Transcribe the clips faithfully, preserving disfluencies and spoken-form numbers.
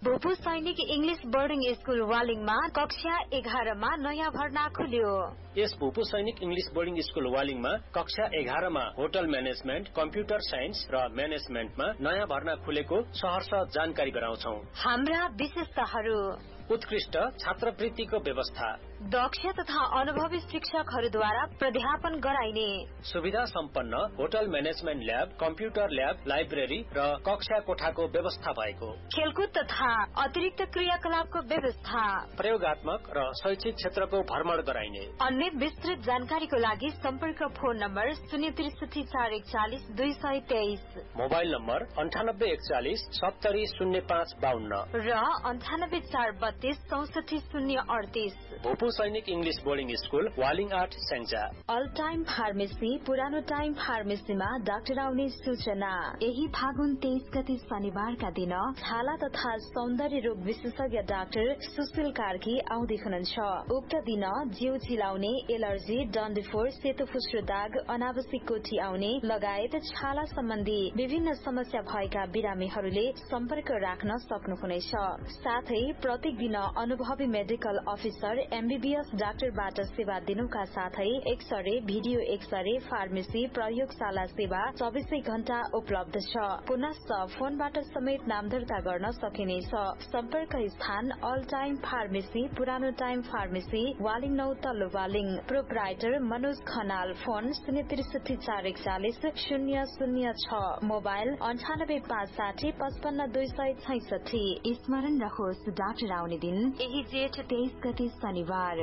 भूपू सैनिक English boarding school वालिङमा कक्षा एघारमा नयाँ भर्ना खुल्यो। यस भूपू सैनिक इंग्लिश बोर्डिङ स्कूल वालिङमा कक्षा एघारमा होटल म्यानेजमेन्ट, कम्प्युटर साइन्स र म्यानेजमेन्टमा नयाँ भर्ना खुलेको सहर्ष जानकारी गराउँछौ। हाम्रा विशेषताहरू: उत्कृष्ट छात्रवृत्तिको व्यवस्था, दक्ष तथा अनुभवी शिक्षकहरूद्वारा प्राध्यापन गराइने, सुविधा सम्पन्न hotel management lab, computer lab, library र कक्षा कोठाको व्यवस्था भएको, खेलकुद तथा अतिरिक्त क्रियाकलापको व्यवस्था, प्रयोगात्मक र शैक्षिक क्षेत्रको भ्रमण गराइने। अन्य विस्तृत जानकारीको लागि सम्पर्क फोन नम्बर शून्य त्रिसठी चार एकचालिस दुई सय तेइस, मोबाइल नम्बर अन्ठानब्बे एकचालिस सत्तरी शून्य पाँच बाहन्न र अन्ठानब्बे चार बत्तीस चौसठी शून्य अडतीस। भूपू सैनिक इंग्लिश बोर्डिङ स्कूल वालिङ आठ स्याङ्जा। अल टाइम फार्मेसी पुरानो टाइम फार्मेसीमा डाक्टर आउने सूचना। यही फागुन तेइस गते शनिबारका दिन छाला तथा सौन्दर्य रोग विशेषज्ञ डाक्टर सुशील कार्की आउँदै हुनुहुन्छ। उक्त दिन जिउ चिलाउने, एलर्जी, डन्डीफोर, सेतो फुस्रो दाग, अनावश्यक कोठी आउने लगायत छाला सम्बन्धी विभिन्न समस्या भएका बिरामीहरूले सम्पर्क राख्न सक्नुहुनेछ। साथै प्रत्येक दिन अनुभवी मेडिकल अफिसर एमबीबीएस डाक्टरबाट सेवा दिनुका साथै एक्सरे, भिडियो एक्सरे, फार्मेसी, प्रयोगशाला सेवा चौबिसै घण्टा उपलब्ध छ। पुनश्च फोनबाट समेत नाम दर्ता गर्न सकिनेछ। सम्पर्क स्थान अल टाइम फार्मेसी पुरानो टाइम फार्मेसी वालिङ नौ तल्लो वालिङ। प्रोपराइटर मनोज खनाल। फोन शून्य त्रिसठी चार एकचालिस शून्य शून्य छ, मोबाइल अन्ठानब्बे पाँच साठी पचपन्न दुई सय छैसठी। स्मरण रहोस्, डाक्टर आउने दिन यही जेठ तेइस गते शनिबार।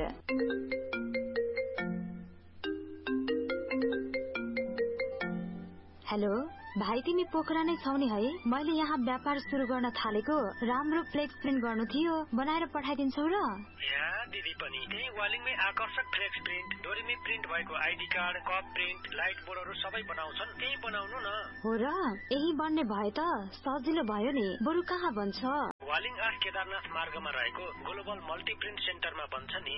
हेलो भाइ, तिमी पोखरा नै छौ नि है? मैले यहाँ व्यापार शुरू गर्न थालेको, राम्रो फ्लेक्स प्रिन्ट गर्नु थियो, बनाएर पठाइदिन्छौ र? यहाँ दिदी पनि त्यही वालिङमै आकर्षक फ्लेक्स प्रिन्ट, डोरीमै प्रिन्ट भएको ID card, cup print, light बोर्डहरू सबै बनाउँछन्। त्यही बनाउनु न। हो र? यही बन्ने भए त सजिलो भयो नि। बरु कहाँ बन्छ? वालिङ आठ केदारनाथ मार्गमा रहेको ग्लोबल मल्टी प्रिन्ट सेन्टरमा बन्छ नि।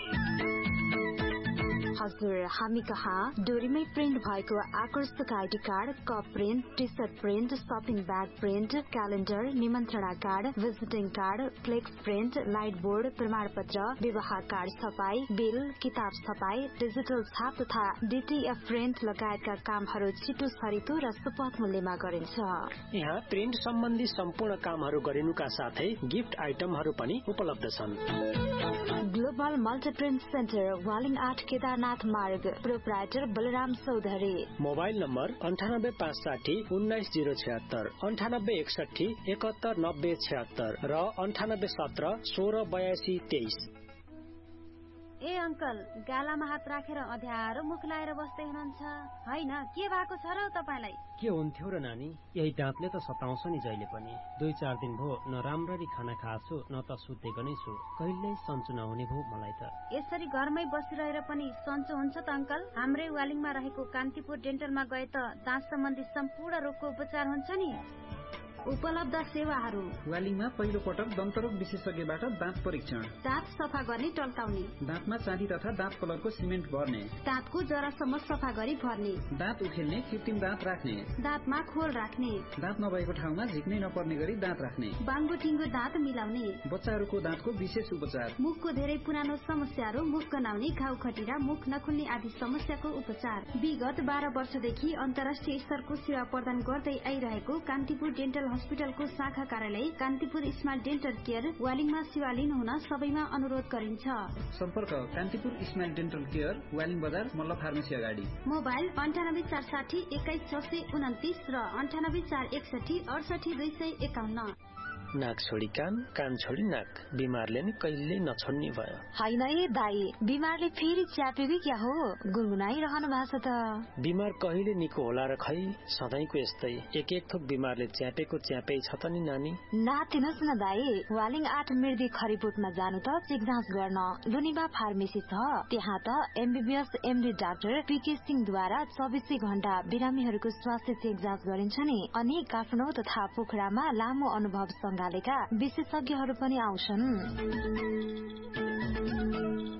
हजुर, हामी कहाँ डोरीमै प्रिन्ट भएको आकर्षक ID card, cup print, T short print, shopping bag print, calendar, निमन्त्रणा card, visiting card, flex print, light board, प्रमाण पत्र, विवाह कार्ड छपाई, बिल, किताब छपाई, डिजिटल छाप तथा डीटीएफ प्रिन्ट लगायतका कामहरू छिटो छरितो र सुपथ मूल्यमा गरिन्छ। यहाँ प्रिन्ट सम्बन्धी सम्पूर्ण कामहरू गरिनुका साथै गिफ्ट आइटमहरू पनि उपलब्ध छन्। ग्लोबल मल्टीप्रिन्ट सेन्टर वालिङ आठ केदारनाथ मार्ग। Proprietor Balram Chaudhary. Mobile number अन्ठानब्बे पाँच साठी उन्नाइस जीरो छिहत्तर, अन्ठानब्बे एकसठी एकहत्तर नब्बे छिहत्तर र अन्ठानब्बे सत्र सोह्र बयासी तेइस। ए अंकल, गालामा हात राखेर अध्यारो मुख लाएर बस्दै हुनुहुन्छ हैन? के भएको छ र तपाईलाई? के हुन्थ्यो र नानी, यही दाँतले त सताउँछ नि जहिले पनि। दुई चार दिन भो न राम्ररी खाना खाछु न त सुतेको नै छु। कहिल्यै सन्चो नहुने भो मलाई त। यसरी घरमै बसिरहेर पनि सन्चो हुन्छ त अंकल? हाम्रै वालिङमा रहेको कान्तिपुर डेन्टलमा गए त दाँत सम्बन्धी सम्पूर्ण रोगको उपचार हुन्छ नि। उपलब्ध सेवाहरू: वालिङमा पहिलो पटक दन्तरोग विशेषज्ञबाट दाँत परीक्षण, दाँत सफा गर्ने टल्काउने, दाँतमा चाँदी तथा दाँत कलरको सिमेन्ट भर्ने, दाँतको जरासम्म सफा गरी भर्ने, दाँत उखेल्ने, कृत्रिम दाँत राख्ने, दाँतमा खोल राख्ने, दाँत नभएको ठाउँमा झिक्नै नपर्ने गरी दाँत राख्ने, बाङ्गो ठिङ्गो दाँत मिलाउने, बच्चाहरूको दाँतको विशेष उपचार, मुखको धेरै पुरानो समस्याहरू, मुख गनाउने, घाउ खटिरा, मुख नखुल्ने आदि समस्याको उपचार। विगत बाह्र वर्षदेखि अन्तर्राष्ट्रिय स्तरको सेवा प्रदान गर्दै आइरहेको कान्तिपुर डेन्टल हस्पिटलको शाखा कार्यालय कान्तिपुर स्मार्ट डेन्टल केयर वालिङमा सेवा लिनुहुन सबैमा अनुरोध गरिन्छ। सम्पर्क Kantipur smart dental care, Waling बजार, मल्ल फार्मेसी अगाडि। मोबाइल अन्ठानब्बे चार साठी एक्काइस छ सय उन्तिस र अन्ठानब्बे चार एकसठी अडसठी दुई सय एकाउन्न। नाक छोडी कान, कान छोडी नाक, बिमारले नि कहिल्यै नछोड्ने भयो। होइन ए दाई, बिमारले फेरि च्यापेको क्या हो? गुनगुनाइरहनु भएको छ त। बिमार कहिले निको होला र खै, सधैँको यस्तै एक एक थोक बिमारले च्यापेको च्यापै छ त नि नानी। नातिनुहोस् न दाई, वालिङ आठ मिर्दी खरिबुटमा जानु त चेक जाँच गर्न लुनिबा फार्मेसी छ। त्यहाँ त एमबीबीएस एमडी डाक्टर पीके सिंहद्वारा चौबिसै घण्टा बिरामीहरूको स्वास्थ्य चेक जाँच गरिन्छ नि। अनि काठमाडौँ तथा पोखरामा लामो अनुभव सँगालेका विशेषज्ञहरू पनि आउँछन्।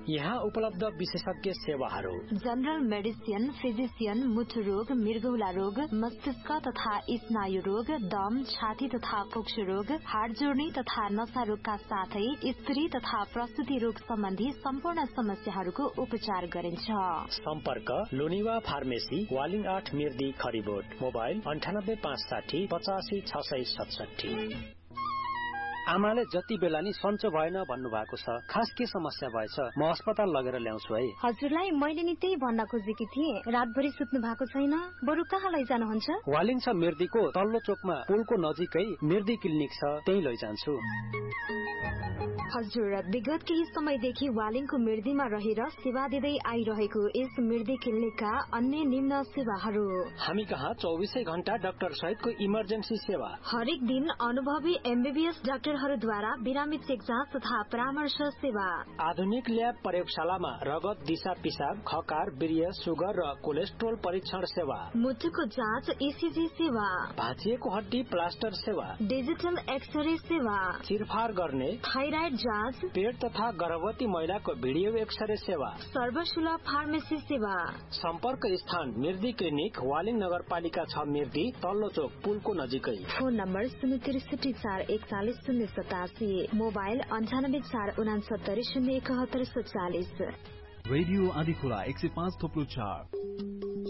यहाँ उपलब्ध विशेषज्ञ सेवाहरू जनरल मेडिसिन, फिजिसियन, मुटु रोग, मृगौला रोग, मस्तिष्क तथा स्नायु रोग, दम, छाती तथा फोक्सो रोग, हाड जोड्ने तथा नसा रोगका साथै स्त्री तथा प्रसुति रोग सम्बन्धी सम्पूर्ण समस्याहरूको उपचार गरिन्छ। सम्पर्क लोनिवा फार्मेसी, वालिङ आठ मिर्दी खरिबोट। मोबाइल अन्ठानब्बे पाँच साठी पचासी छ सय सतसठी। आमाले जति बेला नि सन्चो भएन भन्नु भएको छ, खास के समस्या भएछ? म अस्पताल लगेर ल्याउँछु है। हजुरलाई मैले नि त्यही भन्न खोजेकी थिएँ, रातभरि सुत्नु भएको छैन, बरु कहाँ लैजानुहुन्छ? वालिङ छ मिर्दीको तल्लो चोकमा पुलको नजिकै मिर्दी क्लिनिक छ, त्यही लैजान्छु। हजुर, विगत केही समयदेखि वालिङको मिर्दीमा रहेर सेवा दिँदै आइरहेको यस मिर्दी क्लिनिकका अन्य निम्न सेवाहरू। हामी कहाँ चौबिसै घण्टा डाक्टर सहितको इमर्जेन्सी सेवा। हरेक दिन अनुभवी एमबीबीएस डाक्टरहरूद्वारा बिरामी चेक जाँच तथा परामर्श सेवा। आधुनिक ल्याब प्रयोगशालामा रगत, दिशा पिसाब, खकार, वीर्य, सुगर र कोलेस्ट्रोल परीक्षण सेवा। मुटुको जाँच, ईसीजी सेवा। भाँचिएको हड्डी प्लास्टर सेवा। डिजिटल एक्सरे सेवा। चिरफार गर्ने, थाइराइड जाँच, पेट तथा गर्भवती महिलाको भिडियो एक्सरे सेवा। सर्वसुलभ फार्मेसी सेवा। सम्पर्क स्थान मिर्दी क्लिनिक, वालिङ नगरपालिका छ मिर्दी, तल्लो चोक पुलको नजिकै। फोन नम्बर शून्य त्रिसठी चार एकचालिस शून्य सतासी। मोबाइल अन्ठानब्बे चार उनासत्तरी शून्य एकहत्तर सत्तालिस। रेडियो आदिखोला एक सय पाँच थोप्लो चार